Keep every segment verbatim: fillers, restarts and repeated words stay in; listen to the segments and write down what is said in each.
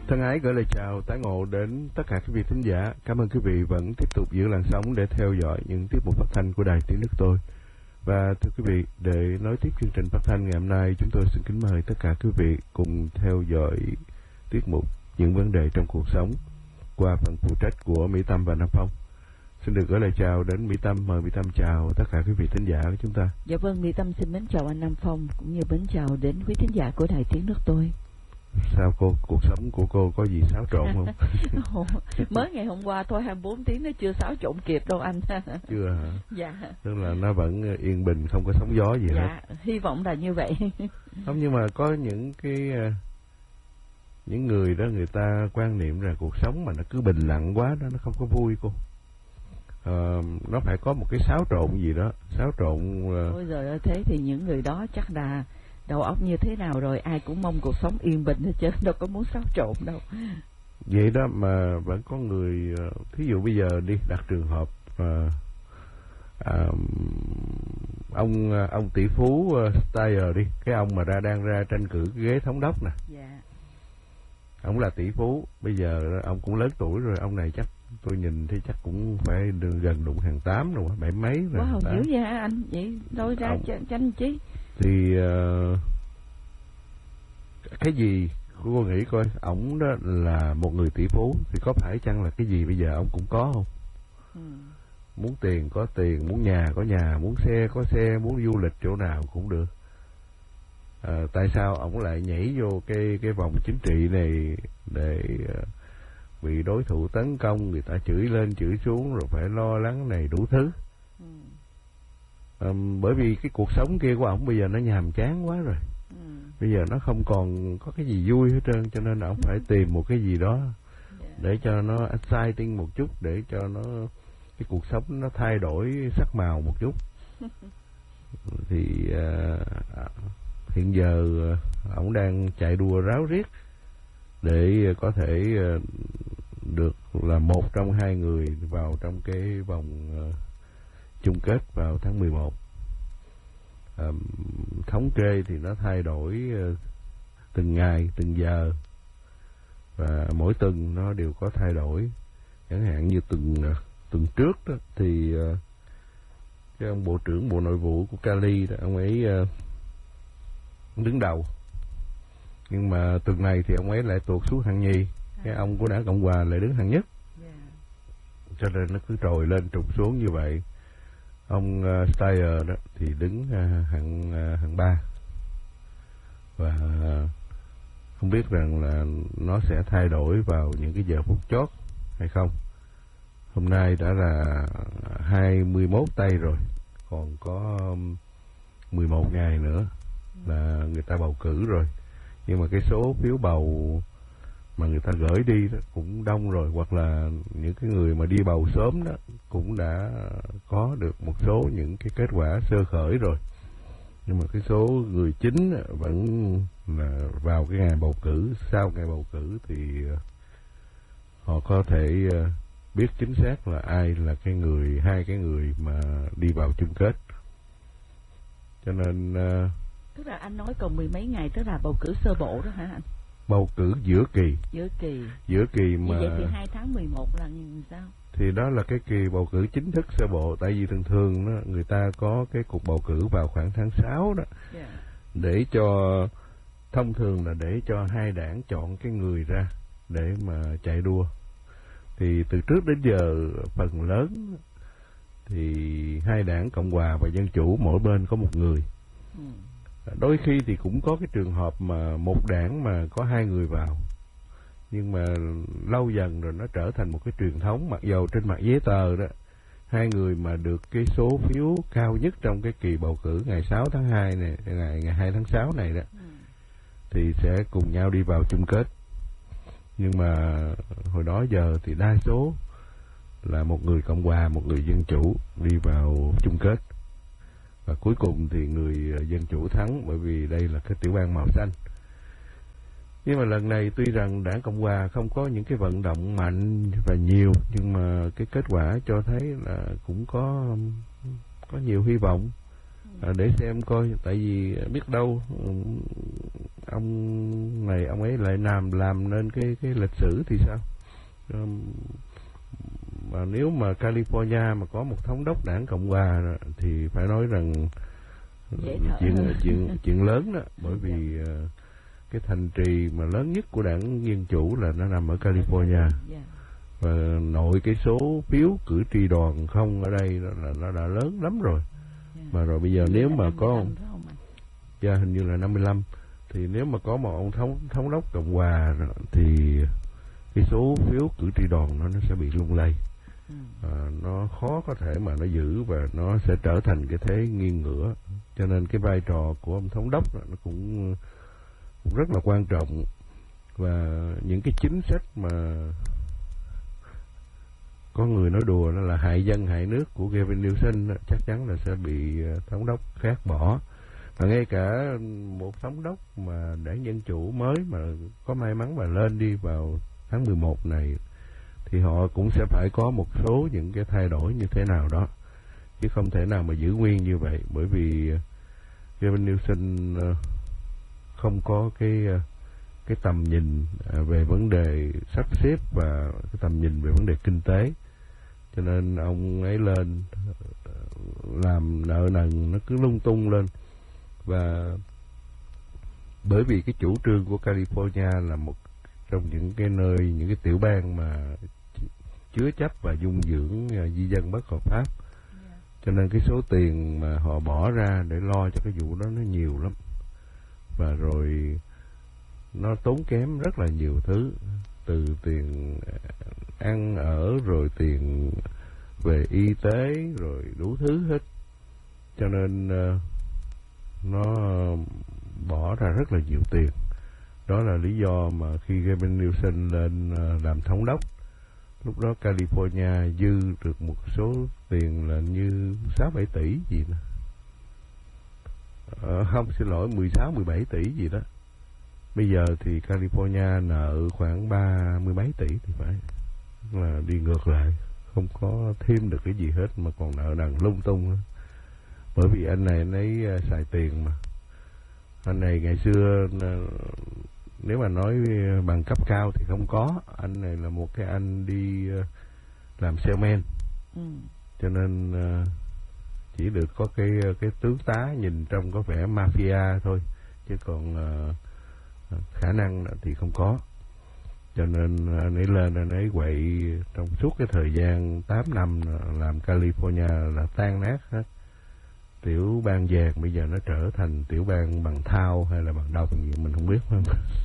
Thân ái gửi lời chào tái ngộ đến tất cả quý vị thính giả. Cảm ơn quý vị vẫn tiếp tục giữ làn sóng để theo dõi những tiết mục phát thanh của Đài Tiếng Nước Tôi. Và thưa quý vị, để nối tiếp chương trình phát thanh ngày hôm nay, chúng tôi xin kính mời tất cả quý vị cùng theo dõi tiết mục Những vấn đề trong cuộc sống qua phần phụ trách của Mỹ Tâm và Nam Phong. Xin được gửi lời chào đến Mỹ Tâm. Mời Mỹ Tâm chào tất cả quý vị thính giả của chúng ta. Dạ vâng, Mỹ Tâm xin mến chào anh Nam Phong cũng như mến chào đến quý thính giả của Đài Tiếng Nước Tôi. Sao cô, cuộc sống của cô có gì xáo trộn không? Mới ngày hôm qua thôi, hai mươi bốn tiếng nó chưa xáo trộn kịp đâu anh. Chưa hả? Dạ. Tức là nó vẫn yên bình, không có sóng gió gì hết. Dạ, hy vọng là như vậy. Không, nhưng mà có những cái những người đó người ta quan niệm rằng cuộc sống mà nó cứ bình lặng quá đó nó không có vui cô. Ờ, nó phải có một cái xáo trộn gì đó, xáo trộn. Uh... Ôi giời ơi, thế thì những người đó chắc là đầu óc như thế nào rồi, ai cũng mong cuộc sống yên bình hết chứ đâu có muốn xáo trộn đâu. Vậy đó mà vẫn có người, thí dụ bây giờ đi đặt trường hợp uh, uh, ông ông tỷ phú uh, Steyer đi, cái ông mà ra đang ra tranh cử cái ghế thống đốc nè. Dạ. Ông là tỷ phú, bây giờ ông cũng lớn tuổi rồi, ông này chắc tôi nhìn thì chắc cũng phải gần đụng hàng tám rồi, bảy mấy rồi. Quá hồn dữ vậy hả anh? Vậy đôi ra ông... tranh chứ. Thì uh, cái gì cô nghĩ coi, ổng đó là một người tỷ phú thì có phải chăng là cái gì bây giờ ông cũng có không? Ừ. Muốn tiền có tiền, muốn nhà có nhà, muốn xe có xe, muốn du lịch chỗ nào cũng được. À, tại sao ổng lại nhảy vô cái cái vòng chính trị này để uh, bị đối thủ tấn công, người ta chửi lên chửi xuống rồi phải lo lắng này đủ thứ. Ừ. À, bởi vì cái cuộc sống kia của ổng bây giờ nó nhàm chán quá rồi. Ừ. Bây giờ nó không còn có cái gì vui hết trơn, cho nên ổng ừ. phải tìm một cái gì đó yeah. để cho nó exciting một chút, để cho nó cái cuộc sống nó thay đổi sắc màu một chút. Thì uh, hiện giờ ổng đang chạy đua ráo riết để có thể uh, được là một trong hai người vào trong cái vòng uh, chung kết vào tháng mười một. Uh, thống kê thì nó thay đổi uh, từng ngày, từng giờ, và mỗi tuần nó đều có thay đổi. Chẳng hạn như tuần uh, tuần trước đó, thì uh, cái ông bộ trưởng bộ nội vụ của Cali đó, ông ấy uh, đứng đầu, nhưng mà tuần này thì ông ấy lại tuột xuống hạng nhì. Cái ông của đảng Cộng hòa lại đứng hạng nhất. Yeah. Cho nên nó cứ trồi lên trục xuống như vậy. Ông uh, Steyer đó thì đứng uh, hạng uh, hạng ba. Và uh, không biết rằng là nó sẽ thay đổi vào những cái giờ phút chót hay không. Hôm nay đã là hai mươi mốt tây rồi, còn có um, mười một ngày nữa là người ta bầu cử rồi. Nhưng mà cái số phiếu bầu mà người ta gửi đi đó cũng đông rồi, hoặc là những cái người mà đi bầu sớm đó cũng đã có được một số những cái kết quả sơ khởi rồi. Nhưng mà cái số người chính vẫn là vào cái ngày bầu cử, sau ngày bầu cử thì họ có thể biết chính xác là ai là cái người, hai cái người mà đi vào chung kết. Cho nên tức là anh nói còn mười mấy ngày, tức là bầu cử sơ bộ đó hả anh? Bầu cử giữa kỳ. Giữa kỳ. Giữa kỳ mà. Như vậy thì hai tháng mười một là sao? Thì đó là cái kỳ bầu cử chính thức sơ bộ. Tại vì thường thường đó, người ta có cái cuộc bầu cử vào khoảng tháng sáu đó. Yeah. Để cho, thông thường là để cho hai đảng chọn cái người ra để mà chạy đua. Thì từ trước đến giờ phần lớn thì hai đảng Cộng hòa và Dân chủ mỗi bên có một người. Ừ. Đôi khi thì cũng có cái trường hợp mà một đảng mà có hai người vào, nhưng mà lâu dần rồi nó trở thành một cái truyền thống. Mặc dầu trên mặt giấy tờ đó, hai người mà được cái số phiếu cao nhất trong cái kỳ bầu cử ngày sáu tháng hai này, ngày ngày hai tháng sáu này đó, ừ. thì sẽ cùng nhau đi vào chung kết. Nhưng mà hồi đó giờ thì đa số là một người Cộng hòa, một người Dân chủ đi vào chung kết. Và cuối cùng thì người Dân chủ thắng, bởi vì đây là cái tiểu bang màu xanh. Nhưng mà lần này tuy rằng đảng Cộng hòa không có những cái vận động mạnh và nhiều, nhưng mà cái kết quả cho thấy là cũng có có nhiều hy vọng à, để xem coi. Tại vì biết đâu ông này ông ấy lại làm làm nên cái cái lịch sử thì sao? Um, mà nếu mà California mà có một thống đốc đảng Cộng hòa thì phải nói rằng chuyện chuyện chuyện lớn đó, bởi vì uh, cái thành trì mà lớn nhất của đảng Dân Chủ là nó nằm ở California, và nội cái số phiếu cử tri đoàn không ở đây là nó đã lớn lắm rồi. Mà rồi bây giờ nếu mà có dạ hình như là năm mươi lăm, thì nếu mà có một ông thống thống đốc Cộng hòa thì cái số phiếu cử tri đoàn nó nó sẽ bị lung lay. À, nó khó có thể mà nó giữ, và nó sẽ trở thành cái thế nghiêng ngửa. Cho nên cái vai trò của ông thống đốc nó cũng, cũng rất là quan trọng. Và những cái chính sách mà có người nói đùa đó là hại dân hại nước của Gavin Newsom đó, chắc chắn là sẽ bị thống đốc khác bỏ. Và ngay cả một thống đốc mà đảng Dân Chủ mới mà có may mắn mà lên đi vào tháng mười một này, thì họ cũng sẽ phải có một số những cái thay đổi như thế nào đó, chứ không thể nào mà giữ nguyên như vậy. Bởi vì Gavin Newsom không có cái cái tầm nhìn về vấn đề sắp xếp và cái tầm nhìn về vấn đề kinh tế, cho nên ông ấy lên làm nợ nần nó cứ lung tung lên. Và bởi vì cái chủ trương của California là một trong những cái nơi, những cái tiểu bang mà chứa chấp và dung dưỡng di dân bất hợp pháp, cho nên cái số tiền mà họ bỏ ra để lo cho cái vụ đó nó nhiều lắm. Và rồi nó tốn kém rất là nhiều thứ, từ tiền ăn ở, rồi tiền về y tế, rồi đủ thứ hết. Cho nên uh, nó bỏ ra rất là nhiều tiền. Đó là lý do mà khi Gavin Newsom lên uh, làm thống đốc, lúc đó California dư được một số tiền là như sáu bảy tỷ gì đó. Uh, không, xin lỗi, mười sáu mười bảy tỷ gì đó. Bây giờ thì California nợ khoảng ba mươi mấy tỷ thì phải, là đi ngược lại, không có thêm được cái gì hết mà còn nợ nần lung tung nữa. Bởi vì anh này anh ấy xài tiền mà. Anh này ngày xưa nếu mà nói bằng cấp cao thì không có, anh này là một cái anh đi làm salesman, ừ. Cho nên chỉ được có cái cái tướng tá nhìn trông có vẻ mafia thôi, chứ còn khả năng thì không có. Cho nên anh ấy lên, anh ấy quậy trong suốt cái thời gian tám năm làm California là tan nát hết. Tiểu bang vàng bây giờ nó trở thành tiểu bang bằng thau hay là bằng đồng gì mình không biết, không?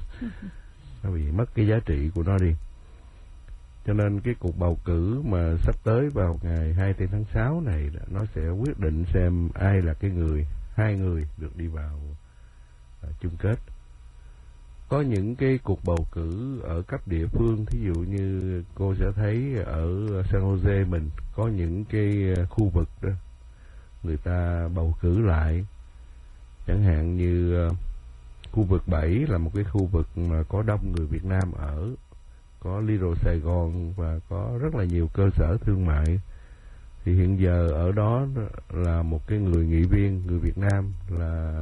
Nó bị mất cái giá trị của nó đi. Cho nên cái cuộc bầu cử mà sắp tới vào ngày hai mươi tư tháng sáu này, nó sẽ quyết định xem ai là cái người, hai người được đi vào uh, chung kết. Có những cái cuộc bầu cử ở cấp địa phương, thí dụ như cô sẽ thấy ở San Jose mình có những cái khu vực đó người ta bầu cử lại. Chẳng hạn như uh, khu vực bảy là một cái khu vực mà có đông người Việt Nam ở, có Little Sài Gòn và có rất là nhiều cơ sở thương mại. Thì hiện giờ ở đó là một cái người nghị viên người Việt Nam là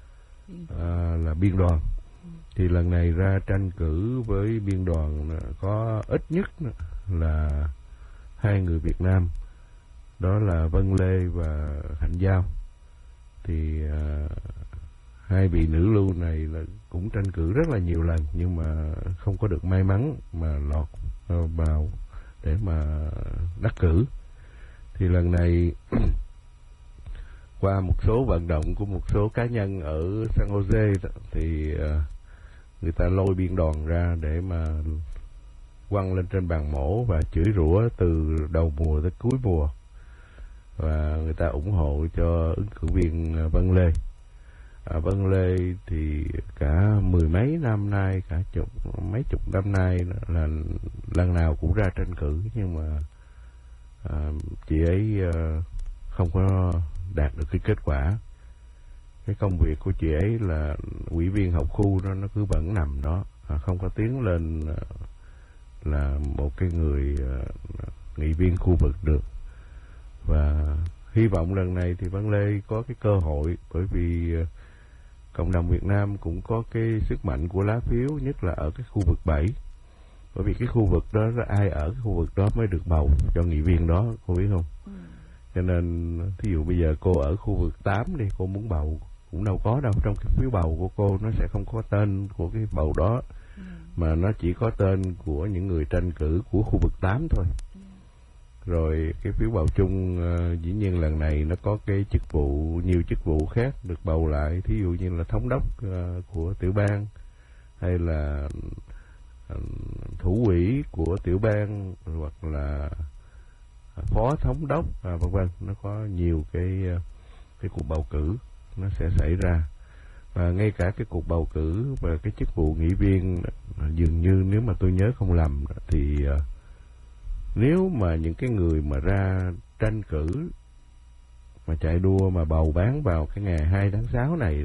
à, là biên đoàn. Thì lần này ra tranh cử với biên đoàn có ít nhất là hai người Việt Nam, đó là Vân Lê và Hạnh Giao. Thì à, hai vị nữ lưu này là cũng tranh cử rất là nhiều lần, nhưng mà không có được may mắn mà lọt vào để mà đắc cử. Thì lần này qua một số vận động của một số cá nhân ở San Jose đó, thì uh, người ta lôi biên đoàn ra để mà quăng lên trên bàn mổ và chửi rủa từ đầu mùa tới cuối mùa, và người ta ủng hộ cho ứng cử viên Vân Lê. À, Vân Lê thì cả mười mấy năm nay, cả chục mấy chục năm nay là lần nào cũng ra tranh cử, nhưng mà à, chị ấy à, không có đạt được cái kết quả. Cái công việc của chị ấy là ủy viên học khu đó, nó cứ vẫn nằm đó, à, không có tiến lên à, là một cái người à, nghị viên khu vực được. Và hy vọng lần này thì Vân Lê có cái cơ hội, bởi vì cộng đồng Việt Nam cũng có cái sức mạnh của lá phiếu, nhất là ở cái khu vực bảy. Bởi vì cái khu vực đó, ai ở cái khu vực đó mới được bầu cho nghị viên đó, cô biết không? Ừ. Cho nên, thí dụ bây giờ cô ở khu vực tám đi, cô muốn bầu cũng đâu có đâu. Trong cái phiếu bầu của cô nó sẽ không có tên của cái bầu đó, ừ. mà nó chỉ có tên của những người tranh cử của khu vực tám thôi. Ừ. Rồi cái phiếu bầu chung uh, dĩ nhiên lần này nó có cái chức vụ, nhiều chức vụ khác được bầu lại. Thí dụ như là thống đốc uh, của tiểu bang, hay là thủ ủy của tiểu bang, hoặc là phó thống đốc, à, vân vân. Nó có nhiều cái cái cuộc bầu cử nó sẽ xảy ra, và ngay cả cái cuộc bầu cử và cái chức vụ nghị viên, dường như nếu mà tôi nhớ không lầm thì nếu mà những cái người mà ra tranh cử mà chạy đua mà bầu bán vào cái ngày hai tháng sáu này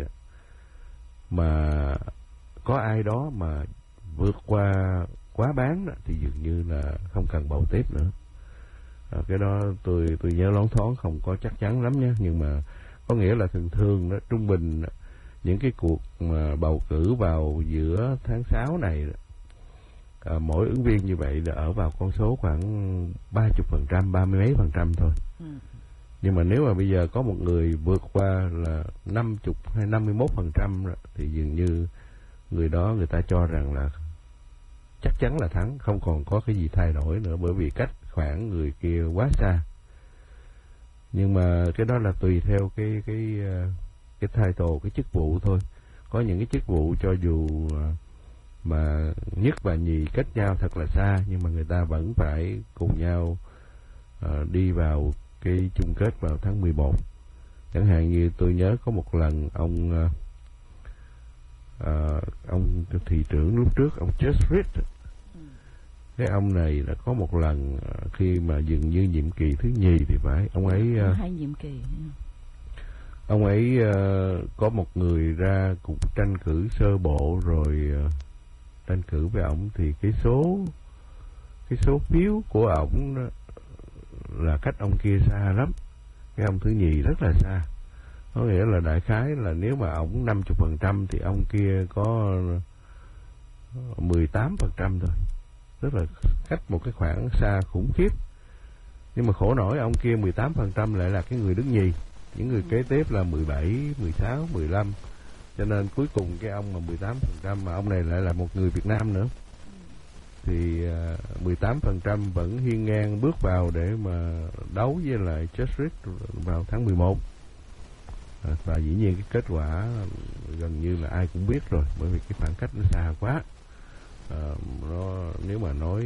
mà có ai đó mà vượt qua quá bán đó, thì dường như là không cần bầu tiếp nữa. À, cái đó tôi tôi nhớ loáng thoáng, không có chắc chắn lắm nhé, nhưng mà có nghĩa là thường thường đó, trung bình những cái cuộc mà bầu cử vào giữa tháng sáu này, à, mỗi ứng viên như vậy là ở vào con số khoảng ba mươi phần trăm, ba mươi mấy phần trăm thôi. Ừ. Nhưng mà nếu mà bây giờ có một người vượt qua là năm mươi hay năm mươi mốt phần trăm thì dường như người đó người ta cho rằng là chắc chắn là thắng, không còn có cái gì thay đổi nữa, bởi vì cách khoảng người kia quá xa. Nhưng mà cái đó là tùy theo cái cái cái title, cái chức vụ thôi. Có những cái chức vụ cho dù mà nhất và nhì cách nhau thật là xa, nhưng mà người ta vẫn phải cùng nhau uh, đi vào cái chung kết vào tháng mười một. Chẳng hạn như tôi nhớ có một lần ông uh, uh, ông thị trưởng lúc trước, ông Just Reed, ừ. cái ông này đã có một lần uh, khi mà dường như nhiệm kỳ thứ nhì thì phải, ông ấy uh, hai nhiệm kỳ. Ông ấy uh, có một người ra cũng tranh cử sơ bộ rồi uh, tranh cử với ổng, thì cái số cái số phiếu của ổng là cách ông kia xa lắm. Cái ông thứ nhì rất là xa. Có nghĩa là đại khái là nếu mà ổng năm mươi phần trăm thì ông kia có mười tám phần trăm thôi. Rất là cách một cái khoảng xa khủng khiếp. Nhưng mà khổ nổi ông kia mười tám phần trăm lại là cái người đứng nhì. Những người kế tiếp là mười bảy, mười sáu, mười lăm. Cho nên cuối cùng cái ông mà mười tám phần trăm mà ông này lại là một người Việt Nam nữa. Thì uh, mười tám phần trăm vẫn hiên ngang bước vào để mà đấu với lại Just Reed vào tháng mười một. À, và dĩ nhiên cái kết quả gần như là ai cũng biết rồi, bởi vì cái khoảng cách nó xa quá. À, nó nếu mà nói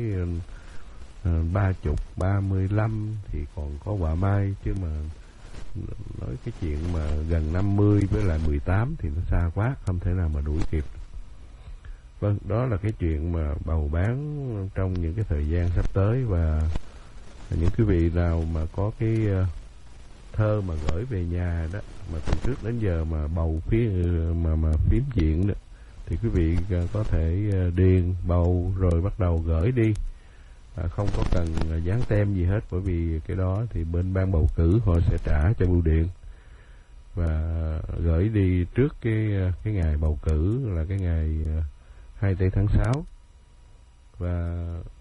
ba chục, ba mươi lăm thì còn có quả mai, chứ mà nói cái chuyện mà gần năm mươi với lại mười tám thì nó xa quá, không thể nào mà đuổi kịp. Vâng, đó là cái chuyện mà bầu bán trong những cái thời gian sắp tới. Và những quý vị nào mà có cái thơ mà gửi về nhà đó, mà từ trước đến giờ mà bầu phía mà mà phím diện đó, thì quý vị có thể điền bầu rồi bắt đầu gửi đi, à, không có cần dán tem gì hết, bởi vì cái đó thì bên ban bầu cử họ sẽ trả cho bưu điện, và gửi đi trước cái cái ngày bầu cử là cái ngày hai mươi tư tháng sáu. Và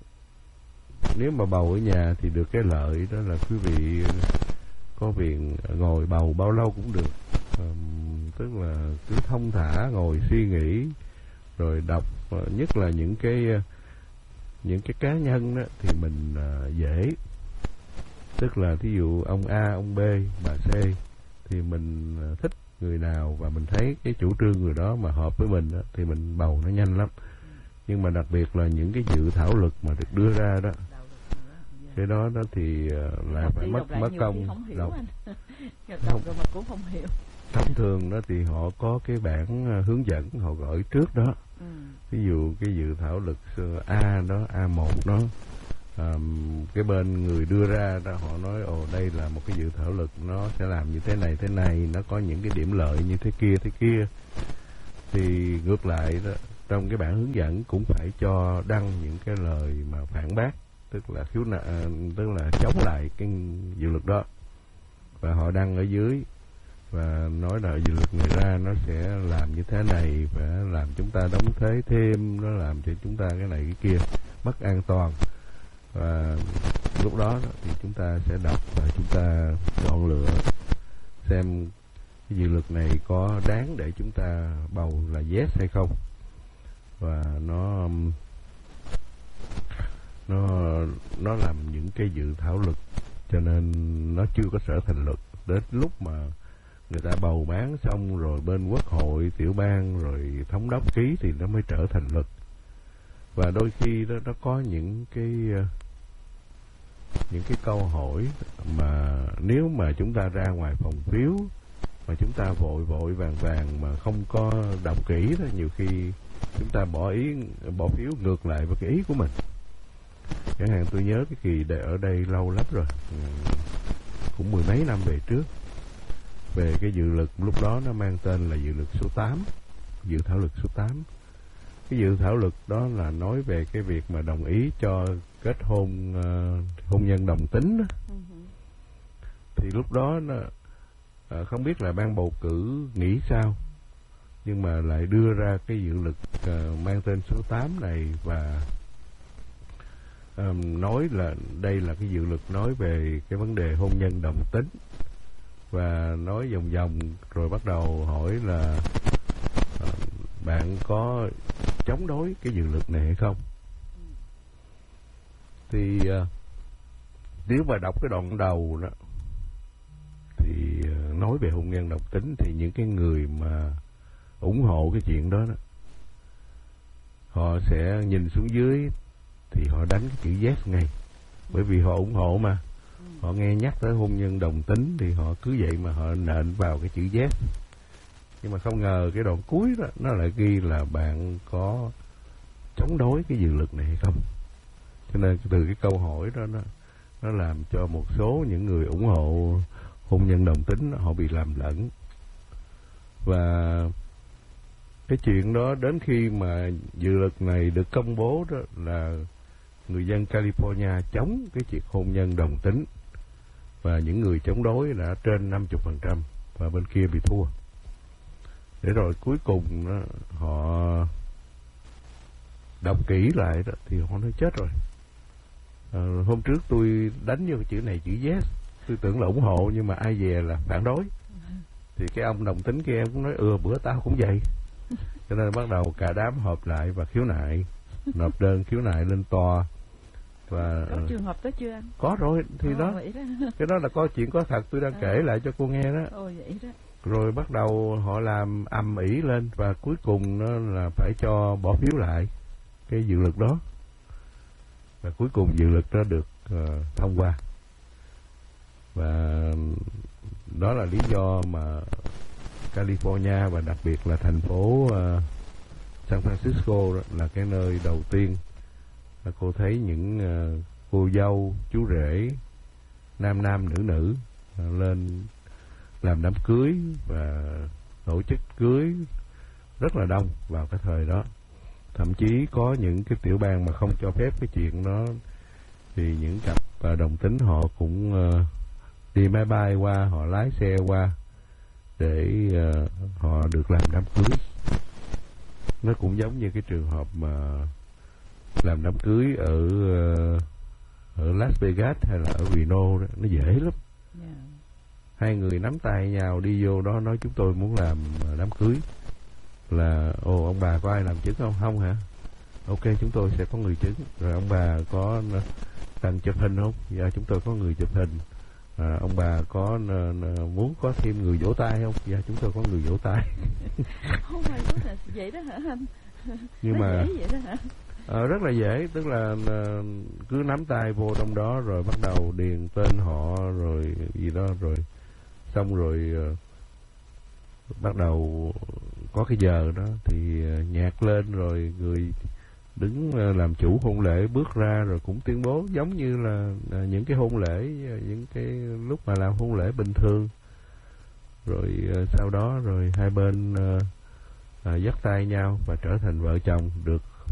nếu mà bầu ở nhà thì được cái lợi đó là quý vị có quyền ngồi bầu bao lâu cũng được, à, tức là cứ thông thả ngồi suy nghĩ rồi đọc, nhất là những cái những cái cá nhân đó thì mình à, dễ, tức là thí dụ ông A, ông B, bà C thì mình thích người nào và mình thấy cái chủ trương người đó mà hợp với mình đó, thì mình bầu nó nhanh lắm. Nhưng mà đặc biệt là những cái dự thảo luật mà được đưa ra đó, cái đó đó thì lại phải mất mất công đọc. Đọc rồi mà cũng không hiểu. Thông thường đó thì họ có cái bản hướng dẫn họ gửi trước đó. Ừ. Ví dụ cái dự thảo luật A đó, A một đó, um, cái bên người đưa ra đó họ nói ồ đây là một cái dự thảo luật, nó sẽ làm như thế này thế này, nó có những cái điểm lợi như thế kia thế kia. Thì ngược lại đó, trong cái bản hướng dẫn cũng phải cho đăng những cái lời mà phản bác, tức là khiếu nại, tức là chống lại cái dự luật đó, và họ đăng ở dưới. và nói là dự luật này ra nó sẽ làm như thế này, và làm chúng ta đóng thuế thêm, nó làm cho chúng ta cái này cái kia mất an toàn. Và lúc đó thì chúng ta sẽ đọc và chúng ta chọn lựa xem cái dự luật này có đáng để chúng ta bầu là yes hay không. Và nó nó nó làm những cái dự thảo luật, cho nên nó chưa có trở thành luật. Đến lúc mà người ta bầu bán xong rồi bên quốc hội, tiểu bang rồi thống đốc ký thì nó mới trở thành luật. Và đôi khi đó nó có những cái những cái câu hỏi mà nếu mà chúng ta ra ngoài phòng phiếu mà chúng ta vội vội vàng vàng mà không có đọc kỹ đó, nhiều khi chúng ta bỏ ý bỏ phiếu ngược lại với cái ý của mình. Chẳng hạn tôi nhớ cái kỳ để ở đây lâu lắm rồi, cũng mười mấy năm về trước, về cái dự luật lúc đó nó mang tên là dự luật số tám, dự thảo luật số tám. Cái dự thảo luật đó là nói về cái việc mà đồng ý cho kết hôn uh, hôn nhân đồng tính đó. Uh-huh. Thì lúc đó nó, uh, không biết là ban bầu cử nghĩ sao, nhưng mà lại đưa ra cái dự luật uh, mang tên số tám này và um, nói là đây là cái dự luật nói về cái vấn đề hôn nhân đồng tính, và nói vòng vòng rồi bắt đầu hỏi là uh, bạn có chống đối cái dự luật này hay không. Thì uh, nếu mà đọc cái đoạn đầu đó thì uh, nói về hôn nhân đồng tính, thì những cái người mà ủng hộ cái chuyện đó, đó họ sẽ nhìn xuống dưới thì họ đánh cái chữ yes ngay, bởi vì họ ủng hộ mà. Họ nghe nhắc tới hôn nhân đồng tính thì họ cứ vậy mà họ nện vào cái chữ yes. Nhưng mà không ngờ cái đoạn cuối đó nó lại ghi là bạn có chống đối cái dự luật này hay không. Cho nên từ cái câu hỏi đó nó, nó làm cho một số những người ủng hộ hôn nhân đồng tính họ bị làm lẫn. Và cái chuyện đó đến khi mà dự luật này được công bố đó là người dân California chống cái chuyện hôn nhân đồng tính, và những người chống đối đã trên năm mươi phần trăm và bên kia bị thua. Để rồi cuối cùng đó, họ đọc kỹ lại đó, thì họ nói chết rồi. À, hôm trước tôi đánh vô cái chữ này chữ yes, tôi tưởng là ủng hộ nhưng mà ai về là phản đối. Thì cái ông đồng tính kia cũng nói ừ bữa tao cũng vậy. Cho nên bắt đầu cả đám họp lại và khiếu nại, nộp đơn khiếu nại lên tòa. Và có trường hợp đó chưa anh? Có rồi, thì Ồ, đó, đó cái đó là có chuyện có thật, tôi đang à. kể lại cho cô nghe đó. Ồ, vậy đó. Rồi bắt đầu họ làm ầm ĩ lên và cuối cùng nó là phải cho bỏ phiếu lại cái dự luật đó, và cuối cùng dự luật đó được uh, thông qua. Và đó là lý do mà California và đặc biệt là thành phố uh, San Francisco đó, là cái nơi đầu tiên là cô thấy những uh, cô dâu, chú rể, nam nam nữ nữ uh, lên làm đám cưới và tổ chức cưới rất là đông vào cái thời đó. Thậm chí có những cái tiểu bang mà không cho phép cái chuyện đó thì những cặp uh, đồng tính họ cũng uh, đi máy bay qua, họ lái xe qua để uh, họ được làm đám cưới. Nó cũng giống như cái trường hợp mà làm đám cưới ở uh, ở Las Vegas hay là ở Reno đó, nó dễ lắm. Yeah. Hai người nắm tay nhau đi vô đó nói chúng tôi muốn làm đám cưới, là ồ ông bà có ai làm chứng không? Không hả? Ok, chúng tôi sẽ có người chứng. Rồi ông bà có cần chụp hình không? Dạ chúng tôi có người chụp hình. À, ông bà có n, n, muốn có thêm người vỗ tay không? Dạ chúng tôi có người vỗ tay. Không phải có thể vậy đó hả anh? Nhưng mà dễ vậy đó hả? À, rất là dễ, tức là uh, cứ nắm tay vô trong đó rồi bắt đầu điền tên họ rồi gì đó, rồi xong rồi uh, bắt đầu có cái giờ đó thì uh, nhạc lên rồi người đứng uh, làm chủ hôn lễ bước ra rồi cũng tuyên bố giống như là uh, những cái hôn lễ, uh, những cái lúc mà làm hôn lễ bình thường. Rồi uh, sau đó rồi hai bên uh, À, dắt tay nhau và trở thành vợ chồng, được